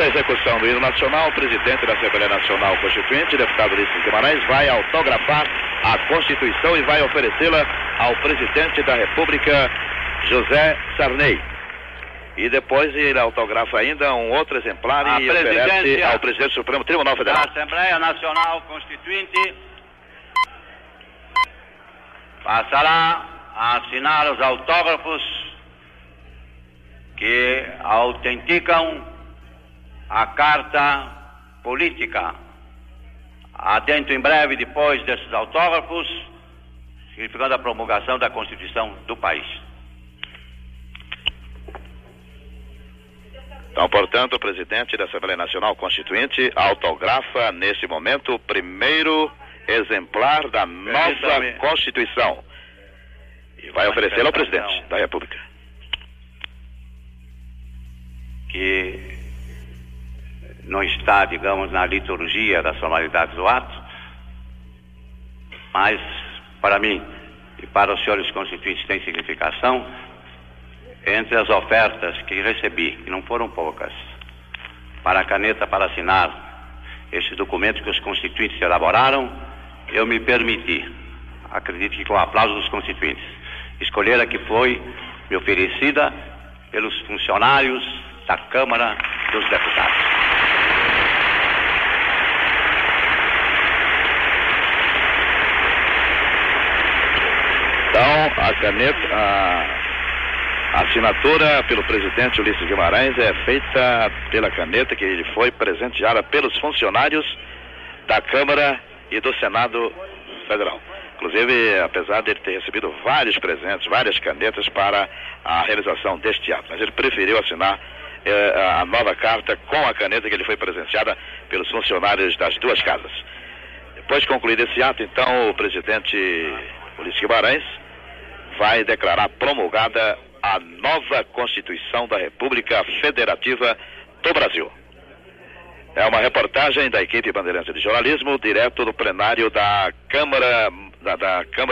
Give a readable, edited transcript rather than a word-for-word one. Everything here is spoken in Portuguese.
da execução do hino nacional, o presidente da Assembleia Nacional Constituinte, deputado Ulisses Guimarães, vai autografar a Constituição e vai oferecê-la ao presidente da República, José Sarney. E depois ele autografa ainda um outro exemplar e oferece ao presidente do Supremo Tribunal Federal. Da Assembleia Nacional Constituinte passará a assinar os autógrafos que autenticam a Carta Política. Adentro em breve depois desses autógrafos, significando a promulgação da Constituição do país. Então, portanto, o presidente da Assembleia Nacional Constituinte autografa, nesse momento, o primeiro exemplar da nova Constituição. E vai oferecê-la ao presidente da República. Que não está, digamos, na liturgia das formalidades do ato, mas, para mim e para os senhores constituintes, tem significação. Entre as ofertas que recebi, que não foram poucas, para a caneta para assinar esse documento que os constituintes elaboraram, eu me permiti, acredito que com o aplauso dos constituintes, escolher a que foi me oferecida pelos funcionários da Câmara dos Deputados. Então, a caneta, a assinatura pelo presidente Ulisses Guimarães é feita pela caneta que ele foi presenteada pelos funcionários da Câmara e do Senado Federal. Inclusive, apesar de ele ter recebido vários presentes, várias canetas para a realização deste ato, mas ele preferiu assinar a nova carta com a caneta que ele foi presenteada pelos funcionários das duas casas. Depois de concluído esse ato, então, o presidente Ulisses Guimarães vai declarar promulgada a nova Constituição da República Federativa do Brasil. É uma reportagem da equipe Bandeirantes de Jornalismo, direto do plenário da Câmara